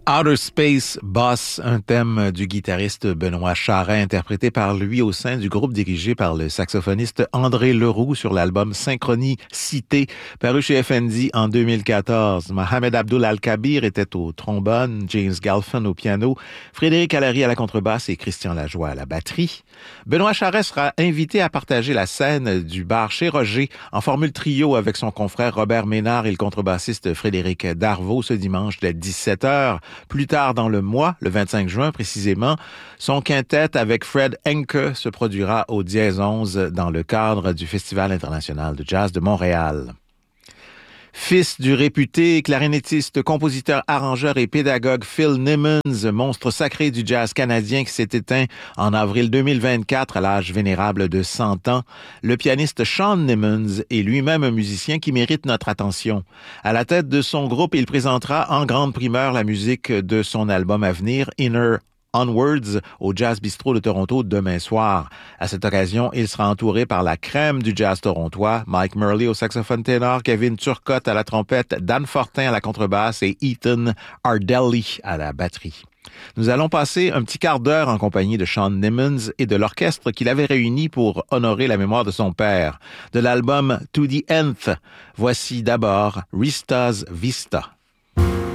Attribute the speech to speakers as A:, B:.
A: Outer Space Boss, un thème du guitariste Benoît Charest, interprété par lui au sein du groupe dirigé par le saxophoniste André Leroux sur l'album Synchronicité, paru chez FND en 2014. Mohamed Abdul Al-Kabir était au trombone, James Galfin au piano, Frédéric Allary à la contrebasse et Christian Lajoie à la batterie. Benoît Charest sera invité à partager la scène du bar chez Roger en formule trio avec son confrère Robert Ménard et le contrebassiste Frédéric Darvaux ce dimanche dès 17h. Plus tard dans le mois, le 25 juin précisément, son quintet avec Fred Henke se produira au Dièse 11 dans le cadre du Festival international de jazz de Montréal. Fils du réputé clarinettiste, compositeur, arrangeur et pédagogue Phil Nimmons, monstre sacré du jazz canadien qui s'est éteint en avril 2024 à l'âge vénérable de 100 ans, le pianiste Sean Nimmons est lui-même un musicien qui mérite notre attention. À la tête de son groupe, il présentera en grande primeur la musique de son album à venir, Inner Onwards, au Jazz Bistro de Toronto demain soir. À cette occasion, il sera entouré par la crème du jazz torontois, Mike Murley au saxophone ténor, Kevin Turcotte à la trompette, Dan Fortin à la contrebasse et Ethan Ardelli à la batterie. Nous allons passer un petit quart d'heure en compagnie de Sean Nimmons et de l'orchestre qu'il avait réuni pour honorer la mémoire de son père. De l'album To the Nth, voici d'abord Rista's Vista.